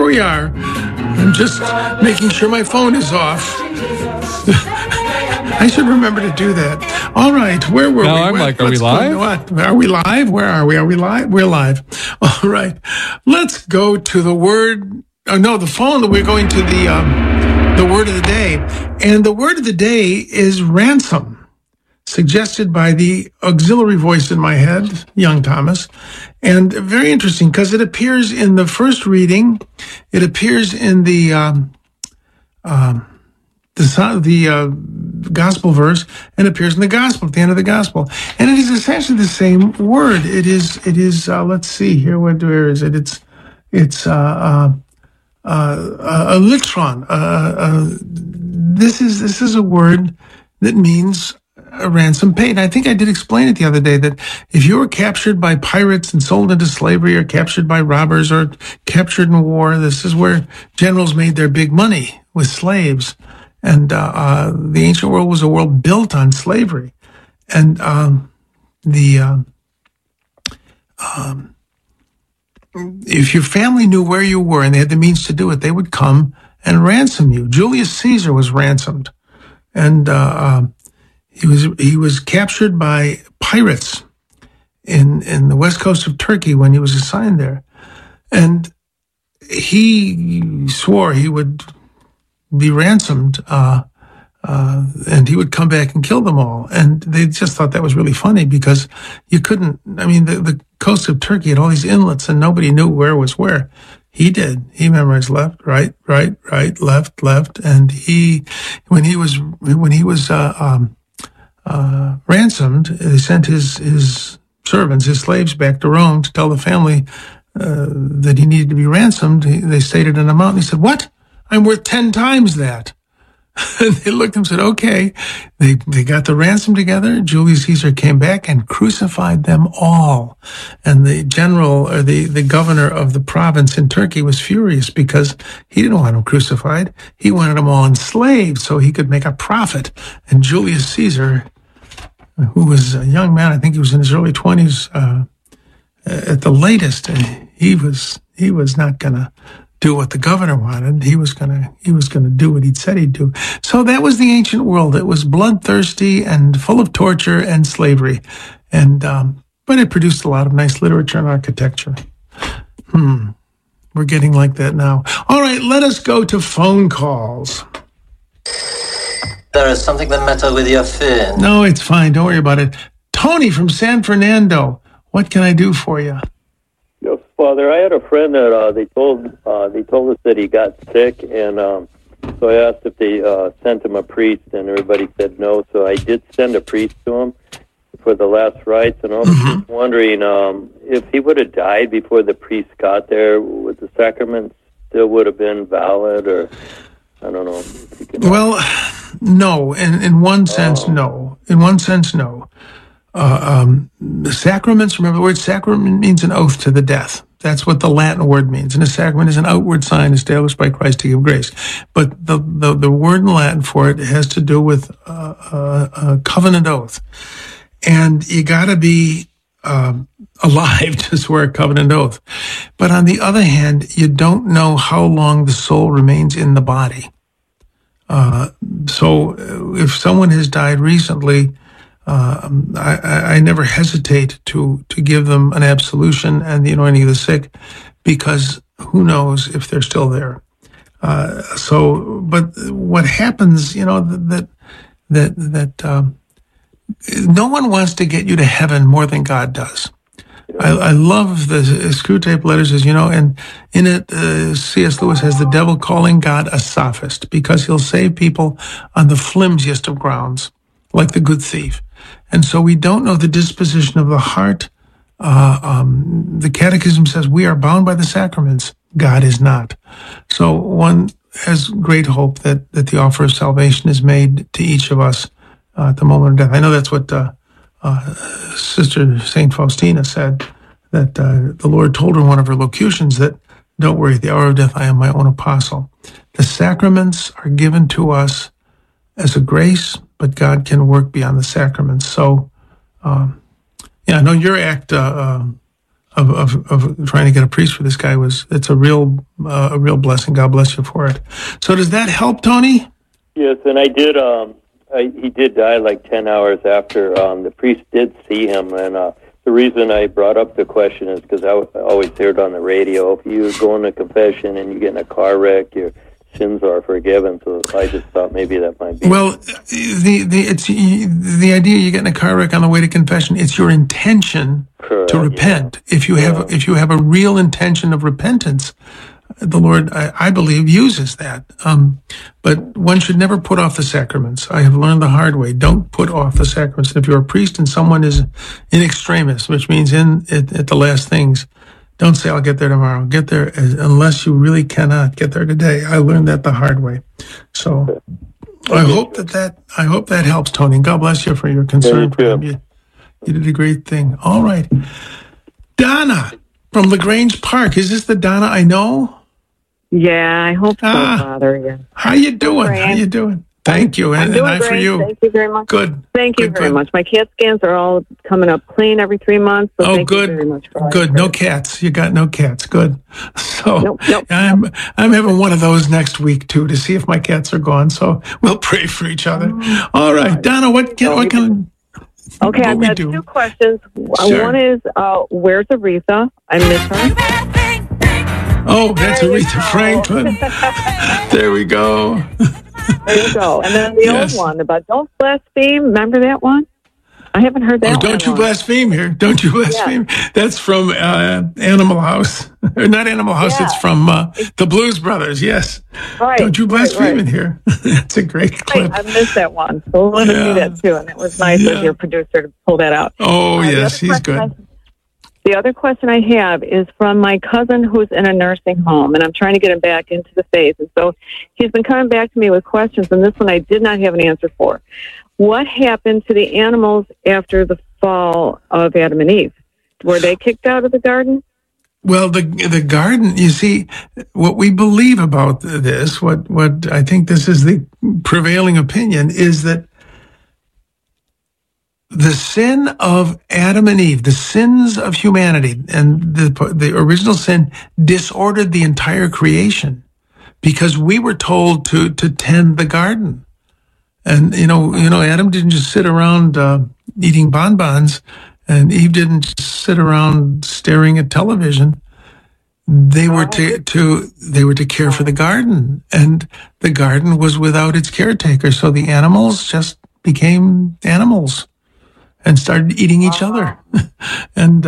here we are. I'm just making sure my phone is off. I should remember to do that. All right, where were we? I'm like, are we live? What? Are we live? Where are we? Are we live? We're live. All right, let's go to the word. Oh, no, the phone. We're going to the word of the day, and the word of the day is ransom, suggested by the auxiliary voice in my head, young Thomas, and very interesting because it appears in the first reading. It appears in the gospel verse, and appears in the gospel at the end of the gospel, and it is essentially the same word. It is. Let's see here. Where is it? It's a litron. This is a word that means a ransom paid. I think I did explain it the other day that if you were captured by pirates and sold into slavery, or captured by robbers, or captured in war, this is where generals made their big money, with slaves. And the ancient world was a world built on slavery. And if your family knew where you were and they had the means to do it, they would come and ransom you. Julius Caesar was ransomed, and he was captured by pirates in the west coast of Turkey when he was assigned there, and he swore he would be ransomed, and he would come back and kill them all. And they just thought that was really funny because you couldn't. I mean, the coast of Turkey had all these inlets, and nobody knew where was where. He did. He memorized left, right, left, and when he was ransomed, they sent his servants, his slaves, back to Rome to tell the family that he needed to be ransomed. They stated an amount, and he said, "What? I'm worth 10 times that." And they looked and said, okay. They got the ransom together. Julius Caesar came back and crucified them all. And the general, or the governor of the province in Turkey, was furious because he didn't want them crucified. He wanted them all enslaved so he could make a profit. And Julius Caesar, who was a young man, I think he was in his early 20s at the latest, he was not going to do what the governor wanted. He was gonna do what he'd said he'd do. So that was the ancient world. It was bloodthirsty and full of torture and slavery, and but it produced a lot of nice literature and architecture. We're getting like that now. All right, let us go to phone calls. There is something the matter with your phone. No, it's fine. Don't worry about it. Tony from San Fernando. What can I do for you? Yes, Father, I had a friend that they told us that he got sick, and so I asked if they sent him a priest, and everybody said no. So I did send a priest to him for the last rites, and I was just wondering if he would have died before the priest got there, would the sacrament still would have been valid, or I don't know. If you can well, no. In one sense, no. In one sense, no. The sacraments, remember the word sacrament means an oath to the death. That's what the Latin word means. And a sacrament is an outward sign established by Christ to give grace. But the word in Latin for it has to do with a covenant oath. And you got to be alive to swear a covenant oath. But on the other hand, you don't know how long the soul remains in the body. So if someone has died recently, I never hesitate to give them an absolution and the anointing of the sick, because who knows if they're still there. But what happens, that no one wants to get you to heaven more than God does. I love the Screwtape Letters, and in it, C.S. Lewis has the devil calling God a sophist, because he'll save people on the flimsiest of grounds, like the good thief. And so we don't know the disposition of the heart. The Catechism says we are bound by the sacraments. God is not. So one has great hope that the offer of salvation is made to each of us at the moment of death. I know that's what Sister St. Faustina said, that the Lord told her in one of her locutions that, don't worry, at the hour of death I am my own apostle. The sacraments are given to us as a grace, but God can work beyond the sacraments. So, I know your act of trying to get a priest for this guy it's a real blessing. God bless you for it. So does that help, Tony? Yes, and I did. He did die like 10 hours after. The priest did see him, and the reason I brought up the question is because I always hear it on the radio. If you go into confession and you get in a car wreck, your sins are forgiven. So I just thought maybe that might be. Well, it's the idea you get in a car wreck on the way to confession. It's your intention to repent. Yeah. If you have a real intention of repentance, the Lord, I believe, uses that. But one should never put off the sacraments. I have learned the hard way. Don't put off the sacraments. If you're a priest and someone is in extremis, which means at the last things, don't say, I'll get there tomorrow. Get there unless you really cannot get there today. I learned that the hard way. So I hope that helps, Tony. God bless you for your concern for him. You did a great thing. All right. Donna from LaGrange Park. Is this the Donna I know? Yeah, I hope so, Father. Yeah. How you doing? How you doing? Thank you. And I for you. Thank you very much. Good. Thank you very much. My CAT scans are all coming up clean every 3 months. So thank you very much for good. No cats. You got no cats. Good. So nope. I'm having one of those next week too to see if my cats are gone. So we'll pray for each other. All right, Donna. What can? Okay, I've got 2 questions. Sure. One is, where's Aretha? I miss her. Oh, that's Aretha Franklin. There we go. There you go. And then the old one about don't blaspheme. Remember that one? I haven't heard that one. Don't you blaspheme here. Don't you blaspheme. Yeah. That's from Animal House. Or not Animal House, it's from the Blues Brothers, yes. Right. Don't you blaspheme in here. That's a great clip. I missed that one. So let me do that too. And it was nice of your producer to pull that out. Oh, yes, he's good. The other question I have is from my cousin who's in a nursing home, and I'm trying to get him back into the faith. And so he's been coming back to me with questions, and this one I did not have an answer for. What happened to the animals after the fall of Adam and Eve? Were they kicked out of the garden? Well, the garden, you see, what we believe about this, what I think this is the prevailing opinion, is that the sin of Adam and Eve, the sins of humanity, and the original sin disordered the entire creation because we were told to tend the garden. And, Adam didn't just sit around eating bonbons, and Eve didn't just sit around staring at television. They were to care for the garden, and the garden was without its caretaker. So the animals just became animals and started eating each other. And,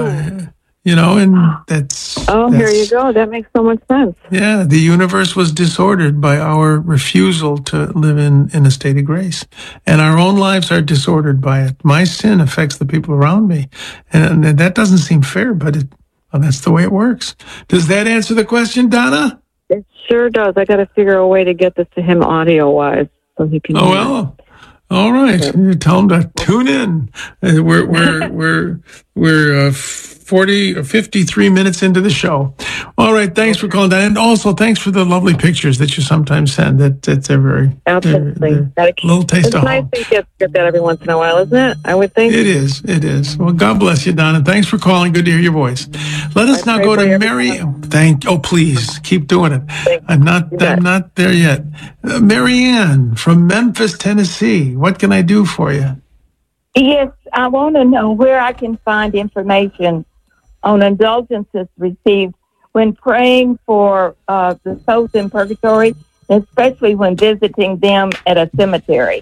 and that's... Oh, here you go. That makes so much sense. Yeah, the universe was disordered by our refusal to live in a state of grace. And our own lives are disordered by it. My sin affects the people around me. And that doesn't seem fair, but that's the way it works. Does that answer the question, Donna? It sure does. I got to figure a way to get this to him audio-wise so he can... Oh, well... All right, you tell them to tune in. We're 40 or 53 minutes into the show. All right, thanks for calling, Diane. And also, thanks for the lovely pictures that you sometimes send. They're very absolutely they're little taste of home. It's nice to get that every once in a while, isn't it? I would think it is. It is. Well, God bless you, Donna. Thanks for calling. Good to hear your voice. Let us now go to Mary. Please keep doing it. I'm not there yet. Marianne from Memphis, Tennessee. What can I do for you? Yes, I want to know where I can find information on indulgences received when praying for the souls in purgatory, especially when visiting them at a cemetery.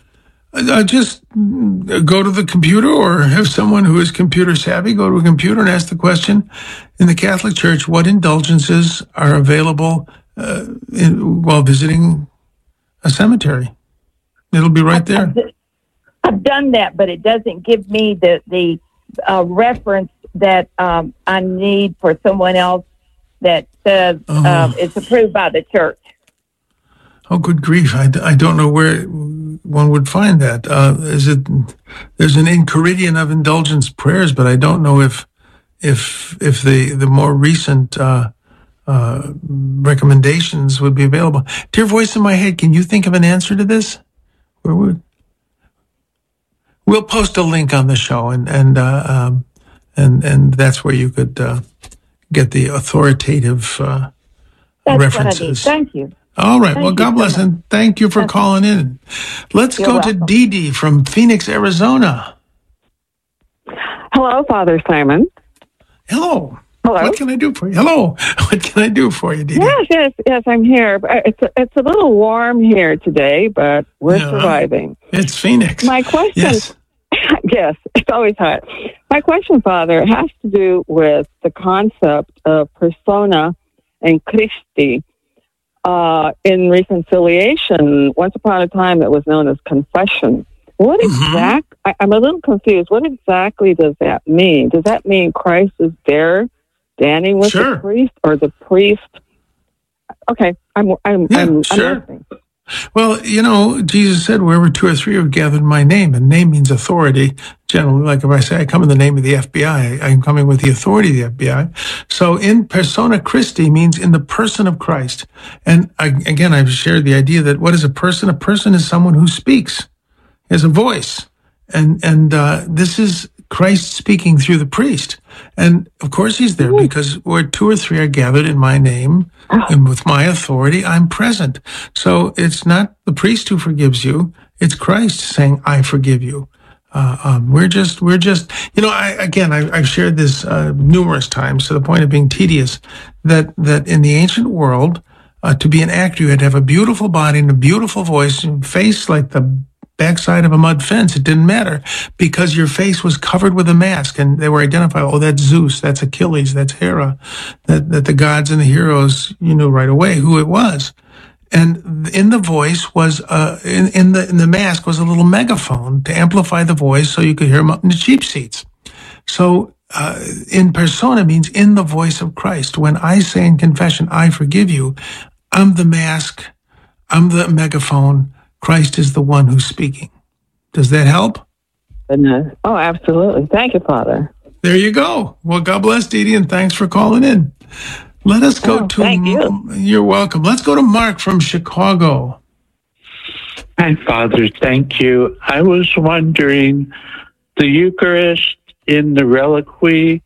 Just go to the computer or have someone who is computer savvy go to a computer and ask the question in the Catholic Church, what indulgences are available while visiting a cemetery? It'll be right there. I've done that, but it doesn't give me the reference that I need for someone else that says it's approved by the church. Oh, good grief. I don't know where one would find that. There's an Enchiridion of indulgence prayers, but I don't know if the more recent recommendations would be available. Dear voice in my head, can you think of an answer to this? We'll post a link on the show and and that's where you could get the authoritative That's references. What I did. Thank you. All right. Thank Well, you God so bless, much. and thank you for Okay. calling in. Let's You're go to welcome. Dee Dee from Phoenix, Arizona. Hello, Father Simon. Hello. Hello. What can I do for you? Hello. What can I do for you, Dee Dee? Yes, I'm here. It's a little warm here today, but we're Yeah. surviving. It's Phoenix. My question, Yes. yes, it's always hot. My question, Father, has to do with the concept of persona and Christi. In reconciliation, once upon a time, it was known as confession. What I'm a little confused. What exactly does that mean? Does that mean Christ is there standing with Sure. the priest, or the priest? Okay, I'm sure. listening. Well, Jesus said, wherever two or three are gathered in my name, and name means authority. Generally, like if I say I come in the name of the FBI, I'm coming with the authority of the FBI. So in persona Christi means in the person of Christ. And I've shared the idea that what is a person? A person is someone who speaks, has a voice. And this is Christ speaking through the priest. And of course he's there because where two or three are gathered in my name and with my authority, I'm present. So it's not the priest who forgives you. It's Christ saying, I forgive you. We're just, I've shared this numerous times to the point of being tedious that in the ancient world, to be an actor, you had to have a beautiful body and a beautiful voice and face like the backside of a mud fence. It didn't matter because your face was covered with a mask and they were identified. Oh, that's Zeus. That's Achilles. That's Hera. That the gods and the heroes, you knew right away who it was. And in the voice was, in the mask was a little megaphone to amplify the voice so you could hear them up in the cheap seats. So, in persona means in the voice of Christ. When I say in confession, I forgive you, I'm the mask. I'm the megaphone. Christ is the one who's speaking. Does that help? Goodness. Oh, absolutely. Thank you, Father. There you go. Well, God bless, Dee Dee, and thanks for calling in. Let us go to... thank you. You're welcome. Let's go to Mark from Chicago. Hi, Father. Thank you. I was wondering, the Eucharist in the reliquary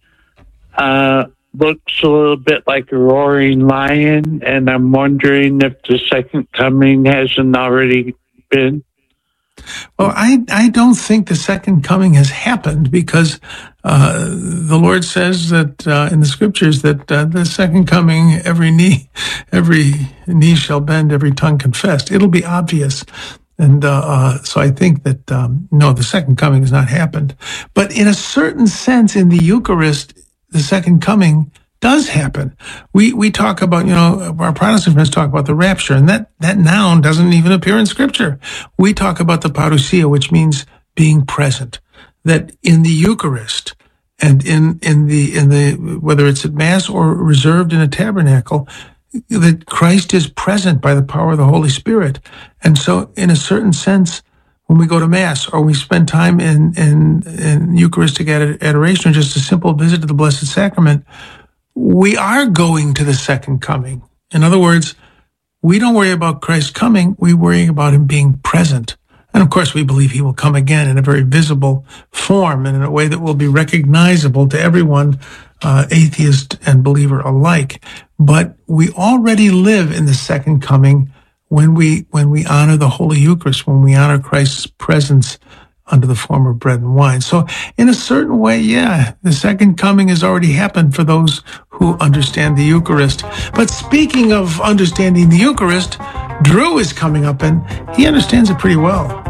looks a little bit like a roaring lion, and I'm wondering if the second coming hasn't already been. Well, I don't think the second coming has happened because the Lord says that in the scriptures that the second coming, every knee shall bend, every tongue confess. It'll be obvious. And so I think that, no, the second coming has not happened. But in a certain sense, in the Eucharist, the second coming does happen. We talk about, our Protestant friends talk about the rapture, and that noun doesn't even appear in Scripture. We talk about the parousia, which means being present. That in the Eucharist and in the whether it's at Mass or reserved in a tabernacle, that Christ is present by the power of the Holy Spirit. And so, in a certain sense, when we go to Mass or we spend time in Eucharistic adoration or just a simple visit to the Blessed Sacrament, we are going to the second coming. In other words, we don't worry about Christ coming, we worry about him being present. And of course, we believe he will come again in a very visible form and in a way that will be recognizable to everyone, atheist and believer alike. But we already live in the second coming when we honor the Holy Eucharist, when we honor Christ's presence under the form of bread and wine. So in a certain way, yeah, the second coming has already happened for those who understand the Eucharist. But speaking of understanding the Eucharist, Drew is coming up and he understands it pretty well.